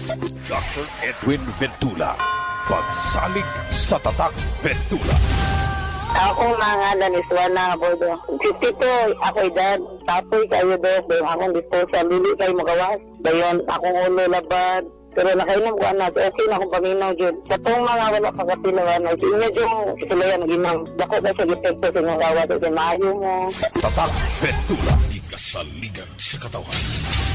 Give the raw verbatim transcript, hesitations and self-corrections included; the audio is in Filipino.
Doctor Edwin Ventula. Pagsalig sa Tatak Ventula. Ako mga naniswana po do. fifty-two, ako edad. Tapoy kayo do. Dayon akong disposal. Lili kayo magawas. Dayon akong ulo labad. Pero nakainom ko anak. Okay na akong paminaw dyan. Sa itong mga wala pagkatilawan. Sa inyo dyan, sila yan ginang. Dako ba sa gipekto sa inyong gawat. Sa maayo mo. Tatak Ventula. Di kasaligan sa katawan.